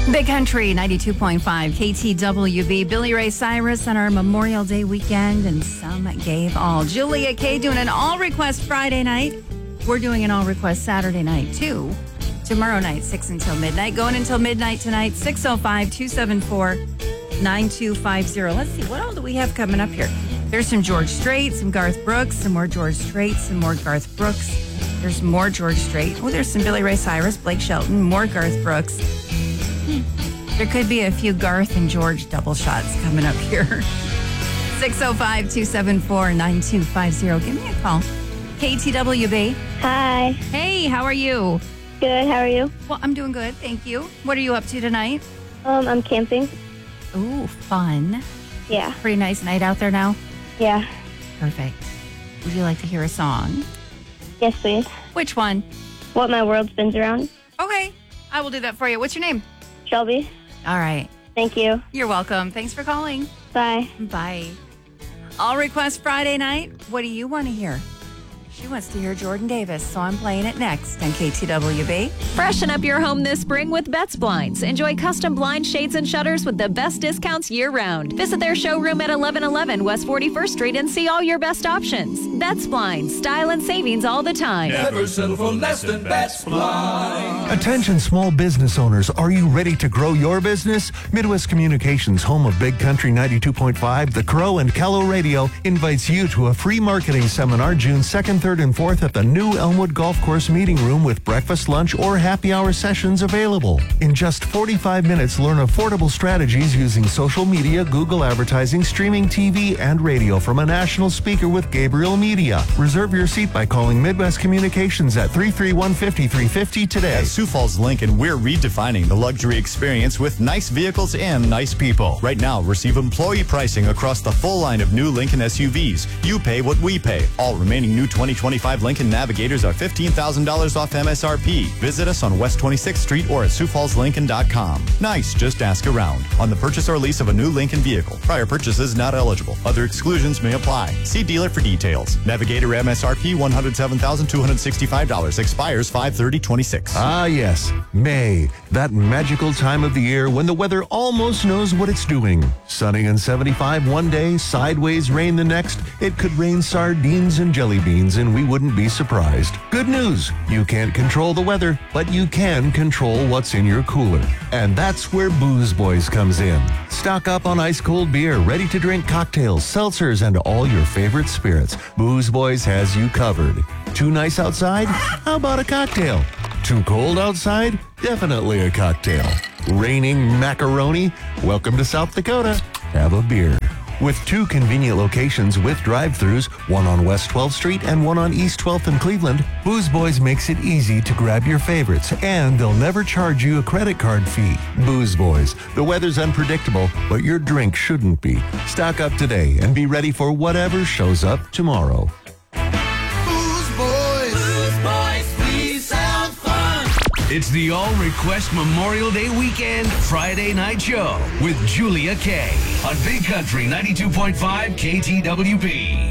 Big Country 92.5 KTWB. Billy Ray Cyrus on our Memorial Day weekend, and some gave all. Julia K doing an all request Friday night. We're doing an all request Saturday night too. Tomorrow night, 6 until midnight. Going until midnight tonight, 605-274-9250. Let's see, what all do we have coming up here? There's some George Strait, some Garth Brooks, some more George Strait, some more Garth Brooks. There's more George Strait. Oh, there's some Billy Ray Cyrus, Blake Shelton, more Garth Brooks. There could be a few Garth and George double shots coming up here. 605-274-9250. Give me a call. KTWB. Hi. Hey, how are you? Good. How are you? Well, I'm doing good, thank you. What are you up to tonight? I'm camping. Ooh, fun. Yeah. Pretty nice night out there now? Yeah. Perfect. Would you like to hear a song? Yes, please. Which one? What My World Spins Around. Okay, I will do that for you. What's your name? Shelby. All right. Thank you. You're welcome. Thanks for calling. Bye. Bye. All request Friday night. What do you want to hear? She wants to hear Jordan Davis, so I'm playing it next on KTWB. Freshen up your home this spring with Betts Blinds. Enjoy custom blind shades and shutters with the best discounts year-round. Visit their showroom at 1111 West 41st Street and see all your best options. Betts Blinds, style and savings all the time. Never settle for less than Betts Blinds. Attention small business owners, are you ready to grow your business? Midwest Communications, home of Big Country 92.5, The Crow, and Kello Radio, invites you to a free marketing seminar June 2nd, 3rd, and 4th at the new Elmwood Golf Course Meeting Room with breakfast, lunch, or happy hour sessions available. In just 45 minutes, learn affordable strategies using social media, Google advertising, streaming TV, and radio from a national speaker with Gabriel Media. Reserve your seat by calling Midwest Communications at 331-5350 today. At Sioux Falls Lincoln, we're redefining the luxury experience with nice vehicles and nice people. Right now, receive employee pricing across the full line of new Lincoln SUVs. You pay what we pay. All remaining new 2025 Lincoln Navigators are $15,000 off MSRP. Visit us on West 26th Street or at SiouxFallsLincoln.com. Nice, just ask around. On the purchase or lease of a new Lincoln vehicle, prior purchases not eligible. Other exclusions may apply. See dealer for details. Navigator MSRP $107,265. Expires 5/30/26. Ah, yes, May. That magical time of the year when the weather almost knows what it's doing. Sunny and 75 one day, sideways rain the next. It could rain sardines and jelly beans, and we wouldn't be surprised. Good news, you can't control the weather, but you can control what's in your cooler. And that's where Booze Boys comes in. Stock up on ice-cold beer, ready-to-drink cocktails, seltzers, and all your favorite spirits. Booze Boys has you covered. Too nice outside? How about a cocktail? Too cold outside? Definitely a cocktail. Raining macaroni? Welcome to South Dakota. Have a beer. With 2 convenient locations with drive-thrus, one on West 12th Street and one on East 12th in Cleveland, Booze Boys makes it easy to grab your favorites, and they'll never charge you a credit card fee. Booze Boys. The weather's unpredictable, but your drink shouldn't be. Stock up today and be ready for whatever shows up tomorrow. It's the All Request Memorial Day Weekend Friday Night Show with Julia K on Big Country 92.5 KTWB.